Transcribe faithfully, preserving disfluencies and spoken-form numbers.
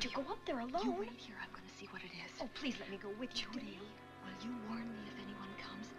you go up there alone. You wait here. I'm going to see what it is. Oh, please let me go with you. Judy, will you warn me if anyone comes?